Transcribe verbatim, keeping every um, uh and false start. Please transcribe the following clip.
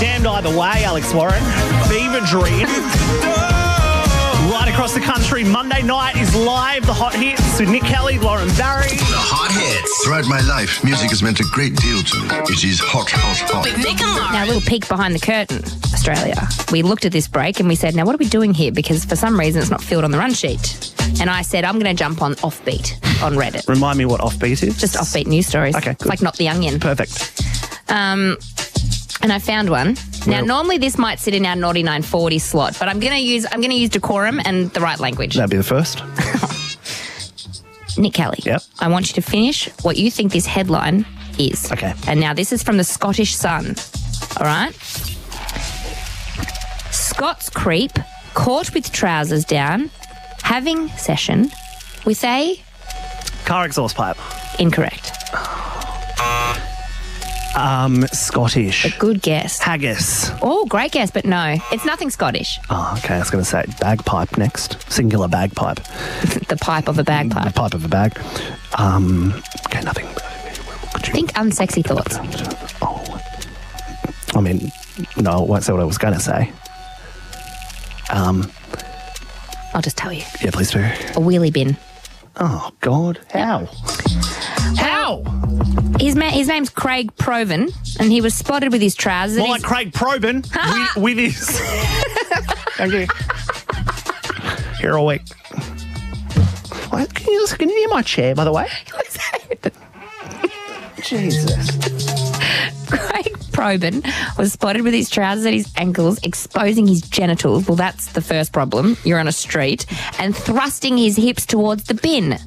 Damned Either Way, Alex Warren. Fever Dream. Right across the country, Monday night is live. The Hot Hits with Nick Kelly, Lauren Barry. The Hot Hits. Throughout my life, music has meant a great deal to me. It is hot, hot, hot. With Nick and Lauren. Now, a little peek behind the curtain, Australia. We looked at this break and we said, now what are we doing here? Because for some reason it's not filled on the run sheet. And I said, I'm going to jump on Offbeat on Reddit. Remind me what Offbeat is. Just Offbeat news stories. Okay, It's good. like Not the Onion. Perfect. Um, and I found one. Now, Well- normally this might sit in our naughty nine forty slot, but I'm going to use I'm going to use decorum and the right language. That'd be the first. Nick Kelly. Yep. I want you to finish what you think this headline is. Okay. And now this is from the Scottish Sun. All right. Scots creep caught with trousers down, having session with a Car exhaust pipe. incorrect. Um, Scottish. Good guess. Haggis. Oh, great guess, but no, it's nothing Scottish. Oh, okay. I was going to say bagpipe next. Singular bagpipe. The pipe of a The bagpipe. pipe of a bag. Um, okay, nothing. Could you... Think unsexy thoughts. Oh. I mean, no, I won't say what I was going to say. Um, I'll just tell you. yeah, please do. A wheelie bin. Oh, God. How? How? His, ma- his name's Craig Proven, and he was spotted with his trousers. and More like his- Craig Probin with, with his... Thank you. Here all week. What? Can you, can you hear my chair, by the way? Jesus. Craig Proben was spotted with his trousers at his ankles, exposing his genitals. Well, that's the first problem. You're on a street. And thrusting his hips towards the bin.